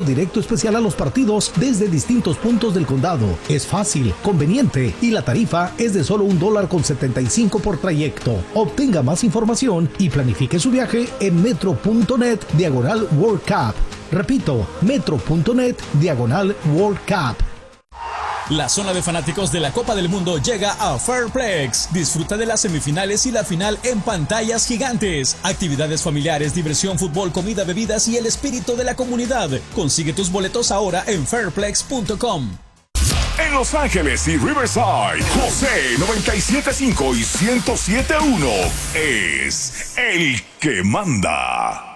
directo especial a los partidos desde distintos puntos del condado. Es fácil, conveniente y la tarifa es de solo $1.75 por trayecto. Obtenga más información y planifique su viaje en metro.net/World Cup. Repito, metro.net/World Cup. La zona de fanáticos de la Copa del Mundo llega a Fairplex. Disfruta de las semifinales y la final en pantallas gigantes. Actividades familiares, diversión, fútbol, comida, bebidas y el espíritu de la comunidad. Consigue tus boletos ahora en fairplex.com. En Los Ángeles y Riverside, José 97.5 y 107.1 es el que manda.